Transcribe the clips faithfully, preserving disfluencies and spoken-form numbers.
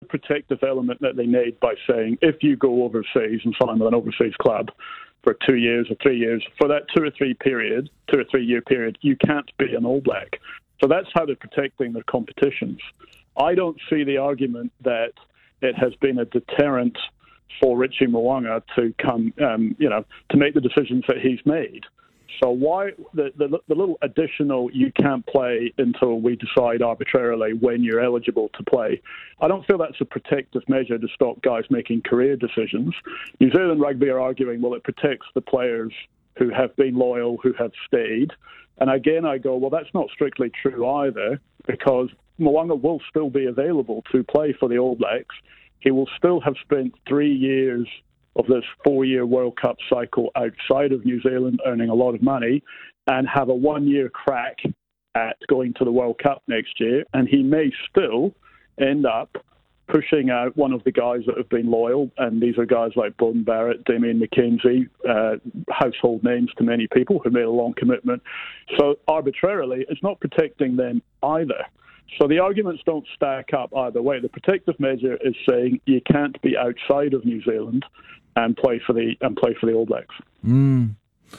protective element that they made by saying if you go overseas and sign with an overseas club for two years or three years, for that two or three period, two or three year period, you can't be an All Black. So that's how they're protecting their competitions. I don't see the argument that it has been a deterrent for Richie Mo'unga to come, um, you know, to make the decisions that he's made. So why the, the the little additional you can't play until we decide arbitrarily when you're eligible to play? I don't feel that's a protective measure to stop guys making career decisions. New Zealand Rugby are arguing, well, it protects the players who have been loyal, who have stayed. And again, I go, well, that's not strictly true either, because Mo'unga will still be available to play for the All Blacks. He will still have spent three years of this four-year World Cup cycle outside of New Zealand, earning a lot of money, and have a one-year crack at going to the World Cup next year. And he may still end up pushing out one of the guys that have been loyal, and these are guys like Beauden Barrett, Damien McKenzie, uh, household names to many people who made a long commitment. So arbitrarily, it's not protecting them either. So the arguments don't stack up either way. The protective measure is saying you can't be outside of New Zealand and play for the and play for the All Blacks. Mm.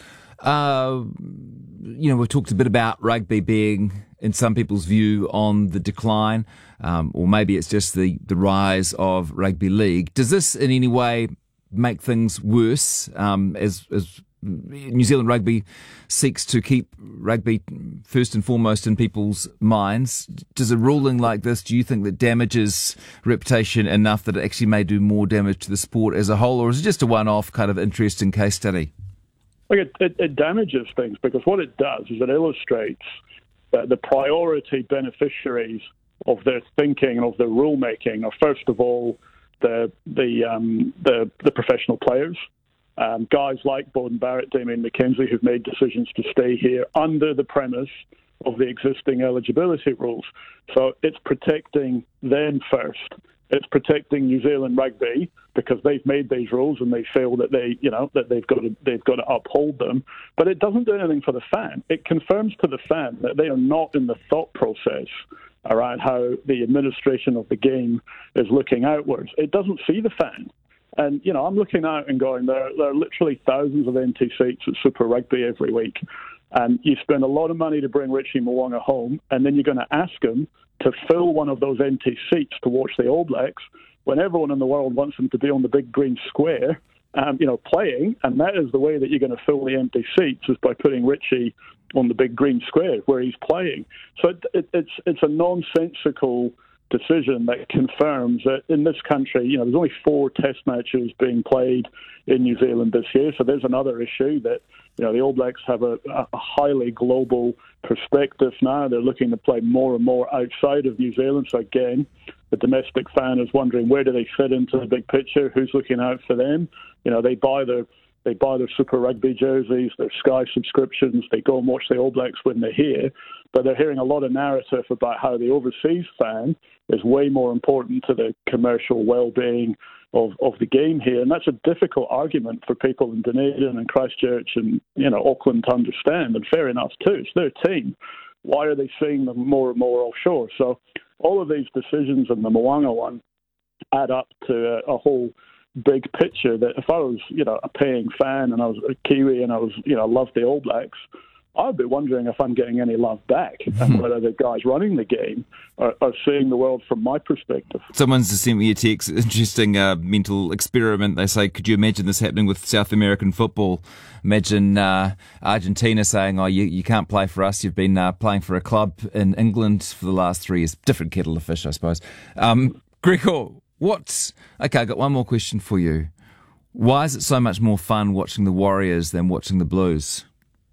Uh, you know, we've talked a bit about rugby being, in some people's view, on the decline, um, or maybe it's just the, the rise of rugby league. Does this in any way make things worse um, as as New Zealand Rugby seeks to keep rugby first and foremost in people's minds? Does a ruling like this, do you think that damages reputation enough that it actually may do more damage to the sport as a whole, or is it just a one-off kind of interesting case study? Like it, it, it damages things, because what it does is it illustrates that the priority beneficiaries of their thinking and of their rulemaking are, first of all, the the um, the, the professional players. Um, guys like Beauden Barrett, Damien McKenzie, who've made decisions to stay here under the premise of the existing eligibility rules. So it's protecting them first. It's protecting New Zealand Rugby because they've made these rules and they feel that they, you know, that they've got to they've got to uphold them. But it doesn't do anything for the fan. It confirms to the fan that they are not in the thought process around how the administration of the game is looking outwards. It doesn't see the fan. And, you know, I'm looking out and going, there, there are literally thousands of empty seats at Super Rugby every week. And you spend a lot of money to bring Richie Mo'unga home, and then you're going to ask him to fill one of those empty seats to watch the All Blacks when everyone in the world wants him to be on the big green square, um, you know, playing. And that is the way that you're going to fill the empty seats, is by putting Richie on the big green square where he's playing. So it, it, it's it's a nonsensical decision that confirms that in this country, you know, there's only four test matches being played in New Zealand this year. So there's another issue that, you know, the All Blacks have a, a highly global perspective now. They're looking to play more and more outside of New Zealand. So again, the domestic fan is wondering, where do they fit into the big picture? Who's looking out for them? You know, they buy their They buy their Super Rugby jerseys, their Sky subscriptions, they go and watch the All Blacks when they're here, but they're hearing a lot of narrative about how the overseas fan is way more important to the commercial well-being of, of the game here. And that's a difficult argument for people in Dunedin and Christchurch and, you know, Auckland to understand, and fair enough too. It's their team. Why are they seeing them more and more offshore? So all of these decisions and the Mo'unga one add up to a, a whole big picture that if I was, you know, a paying fan and I was a Kiwi and I was, you know, loved the All Blacks, I'd be wondering if I'm getting any love back and whether the guys running the game are, are seeing the world from my perspective. Someone's just sent me a text, interesting uh, mental experiment. They say, could you imagine this happening with South American football? Imagine uh, Argentina saying, oh, you, you can't play for us. You've been uh, playing for a club in England for the last three years. Different kettle of fish, I suppose. Um, Gregor, what's... Okay, I've got one more question for you. Why is it so much more fun watching the Warriors than watching the Blues?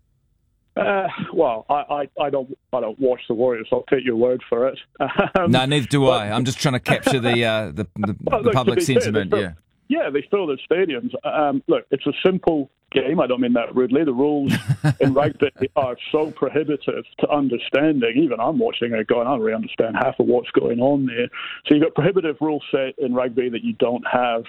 Uh, well, I, I, I don't I don't watch the Warriors. So I'll take your word for it. Um, no, neither do but, I. I'm just trying to capture the uh, the, the, well, the look, public Fair, sentiment. fill, yeah, yeah, they fill their stadiums. Um, look, it's a simple game. I don't mean that rudely. The rules in rugby are so prohibitive to understanding. Even I'm watching it going, I don't really understand half of what's going on there. So you've got prohibitive rule set in rugby that you don't have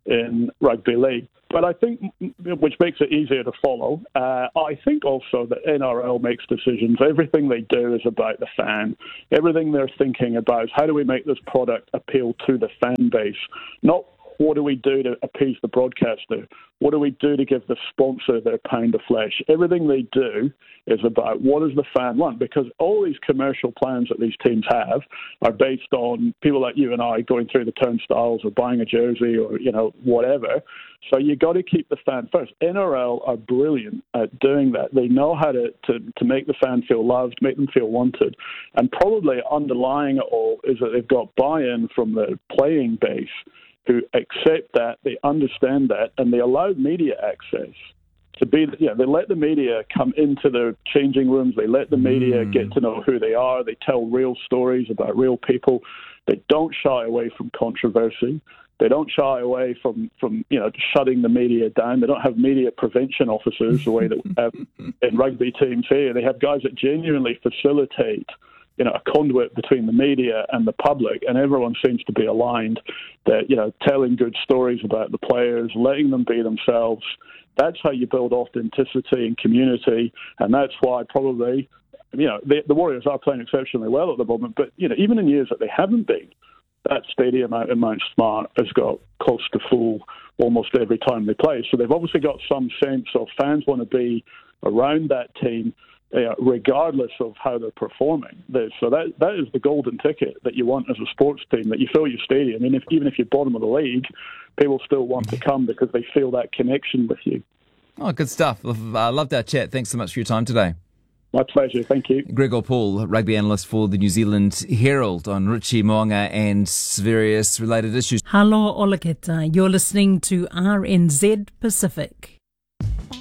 in rugby league. But I think, which makes it easier to follow, uh, I think also that N R L makes decisions. Everything they do is about the fan. Everything they're thinking about is how do we make this product appeal to the fan base, not what do we do to appease the broadcaster? What do we do to give the sponsor their pound of flesh? Everything they do is about what does the fan want? Because all these commercial plans that these teams have are based on people like you and I going through the turnstiles or buying a jersey or, you know, whatever. So you got to keep the fan first. N R L are brilliant at doing that. They know how to, to, to make the fan feel loved, make them feel wanted. And probably underlying it all is that they've got buy-in from the playing base who accept that, they understand that, and they allow media access to be, you know, they let the media come into the changing rooms, they let the media mm. get to know who they are, they tell real stories about real people, they don't shy away from controversy, they don't shy away from, from you know, shutting the media down, they don't have media prevention officers the way that we have in rugby teams here, they have guys that genuinely facilitate you know, a conduit between the media and the public, and everyone seems to be aligned that, you know, telling good stories about the players, letting them be themselves, that's how you build authenticity and community, and that's why probably, you know, the, the Warriors are playing exceptionally well at the moment, but, you know, even in years that they haven't been, that stadium out in Mount Smart has got close to full almost every time they play. So they've obviously got some sense of fans want to be around that team, Uh, regardless of how they're performing. So that that is the golden ticket that you want as a sports team, that you fill your stadium. And if, even if you're bottom of the league, people still want to come because they feel that connection with you. Oh, good stuff. I loved our chat. Thanks so much for your time today. My pleasure. Thank you. Gregor Paul, rugby analyst for the New Zealand Herald, on Richie Mo'unga and various related issues. Halo Olaketa, you're listening to R N Z Pacific.